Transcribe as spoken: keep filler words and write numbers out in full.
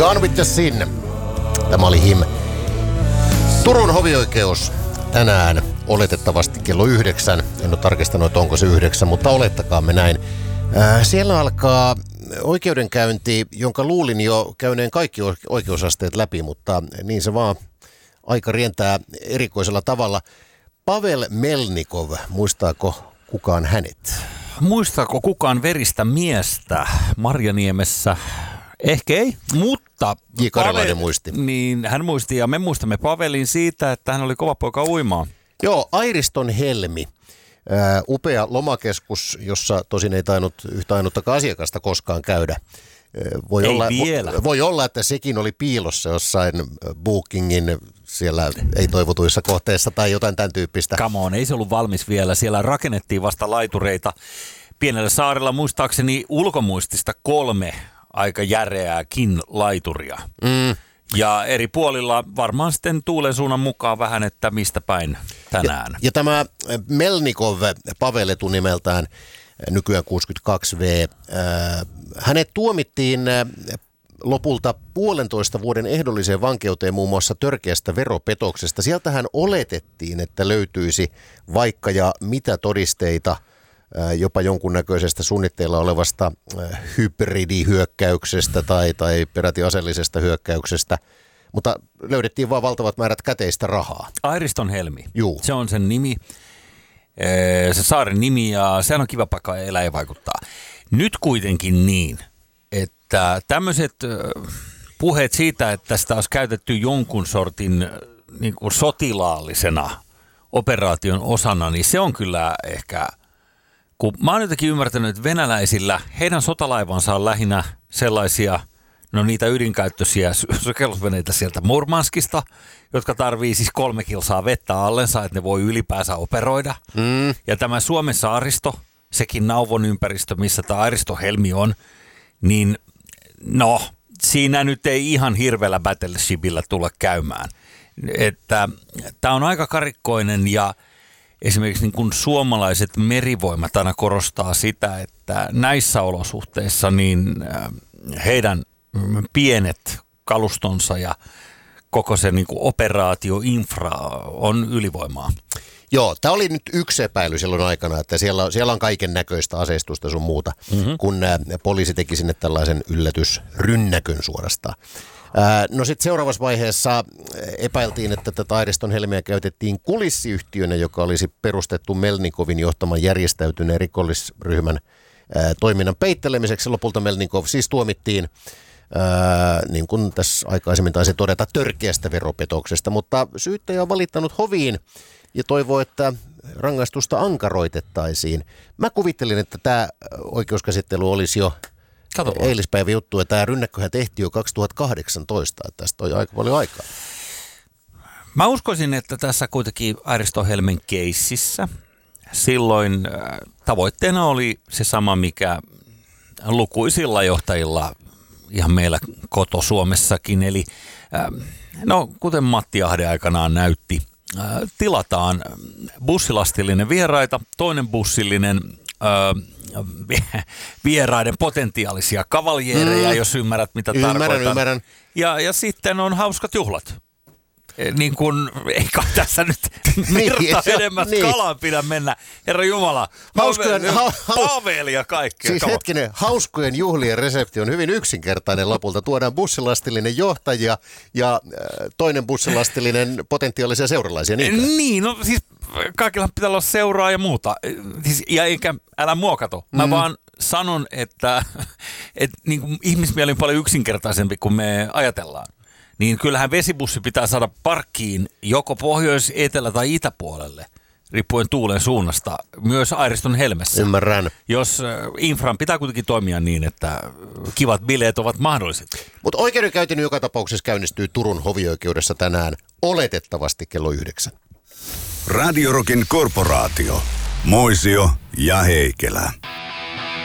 Gone with the Sin. Tämä oli Him. Turun hovioikeus tänään oletettavasti kello yhdeksän. En ole tarkistanut, että onko se yhdeksän, mutta olettakaamme näin. Äh, siellä alkaa oikeudenkäynti, jonka luulin jo käyneen kaikki oikeusasteet läpi, mutta niin se vaan aika rientää erikoisella tavalla. Pavel Melnikov, muistaako kukaan hänet? Muistaako kukaan veristä miestä Marjaniemessä? Ehkä ei, mutta J. Karjalainen muisti. Niin, hän muisti ja me muistamme Pavelin siitä, että hän oli kova poika uimaan. Joo, Airiston Helmi. Ää, upea lomakeskus, jossa tosin ei tainnut yhtä ainuttakaan asiakasta koskaan käydä. Voi ei olla, vielä. Voi, voi olla, että sekin oli piilossa jossain Bookingin siellä ei-toivotuissa kohteissa tai jotain tämän tyyppistä. Come on, ei se ollut valmis vielä. Siellä rakennettiin vasta laitureita. Pienellä saarella muistaakseni ulkomuistista kolme aika järeääkin laituria. Mm. Ja eri puolilla varmaan sitten tuulen suunnan mukaan vähän, että mistä päin tänään. Ja, ja tämä Melnikov, Pavel etunimeltään, nykyään kuusikymmentäkaksi vuotias, äh, hänet tuomittiin äh, lopulta puolentoista vuoden ehdolliseen vankeuteen muun muassa törkeästä veropetoksesta. Sieltähän oletettiin, että löytyisi vaikka ja mitä todisteita äh, jopa jonkunnäköisestä suunnitteilla olevasta äh, hybridihyökkäyksestä tai, tai peräti aseellisesta hyökkäyksestä. Mutta löydettiin vaan valtavat määrät käteistä rahaa. Airiston Helmi. Juu. Se on sen nimi. Se saaren nimi ja sehän on kiva paikka elää ja vaikuttaa. Nyt kuitenkin niin, että tämmöiset puheet siitä, että tästä olisi käytetty jonkun sortin niin kuin sotilaallisena operaation osana, niin se on kyllä ehkä, kun mä oon jotenkin ymmärtänyt, että venäläisillä heidän sotalaivansa on lähinnä sellaisia, no niitä ydinkäyttöisiä sukellusveneitä sieltä Murmanskista, jotka tarvii siis kolme kilsaa vettä allensa, että ne voi ylipäänsä operoida. Mm. Ja tämä Suomen saaristo, sekin Nauvon ympäristö, missä tämä Airiston Helmi on, niin no, siinä nyt ei ihan hirveällä battleshipillä tulla käymään. Että tämä on aika karikkoinen ja esimerkiksi niin kuin suomalaiset merivoimat aina korostaa sitä, että näissä olosuhteissa niin heidän pienet kalustonsa ja koko se niin kuin operaatioinfra on ylivoimaa. Joo, tämä oli nyt yksi epäily silloin aikana, että siellä, siellä on kaiken näköistä aseistusta sun muuta, mm-hmm. kun ä, poliisi teki sinne tällaisen yllätysrynnäkön suorastaan. Ää, no sitten seuraavassa vaiheessa epäiltiin, että tätä Airiston Helmeä käytettiin kulissiyhtiönä, joka olisi perustettu Melnikovin johtaman järjestäytyneen rikollisryhmän ää, toiminnan peittelemiseksi. Lopulta Melnikov siis tuomittiin, ää, niin kuin tässä aikaisemmin taisi todeta, törkeästä veropetoksesta, mutta syyttäjä on valittanut hoviin ja toivoo, että rangaistusta ankaroitettaisiin. Mä kuvittelin, että tämä oikeuskäsittely olisi jo eilispäivä juttu, ja tämä rynnäkköhän tehtiin jo kaksituhattakahdeksantoista, että tästä on aika paljon aikaa. Mä uskoisin, että tässä kuitenkin Airiston Helmen keississä silloin tavoitteena oli se sama, mikä lukuisilla johtajilla ihan meillä koto-Suomessakin, eli no kuten Matti Ahde aikanaan näytti, tilataan bussilastillinen vieraita, toinen bussillinen öö, vieraiden potentiaalisia kavaljeereja, mm. jos ymmärrät mitä ymmärrän, tarkoitan. Ymmärrän. Ja, ja sitten on hauskat juhlat. Niin kuin, eikä tässä nyt virta niin, enemmän niin. kalaan pidä mennä. Herra Jumala, hauskojen, ha, ha, Paaveli ja kaikkea. Siis hetkinen, hauskojen juhlien resepti on hyvin yksinkertainen lopulta. Tuodaan bussilastillinen johtajia ja äh, toinen bussilastillinen potentiaalisia seuralaisia. Niinkö? Niin, no siis kaikilla pitää olla seuraa ja muuta. Siis, ja eikä, älä mua kato. Mä mm. vaan sanon, että, että niin kuin ihmismieli on paljon yksinkertaisempi kuin me ajatellaan. Niin kyllähän vesibussi pitää saada parkkiin joko pohjois-, etelä- tai itäpuolelle, riippuen tuulen suunnasta, myös Airiston Helmessä. Ymmärrän. Jos infran pitää kuitenkin toimia niin, että kivat bileet ovat mahdolliset. Mutta oikeudenkäynti joka tapauksessa käynnistyy Turun hovioikeudessa tänään oletettavasti kello yhdeksän. Radio Rockin korporaatio. Moisio ja Heikelä.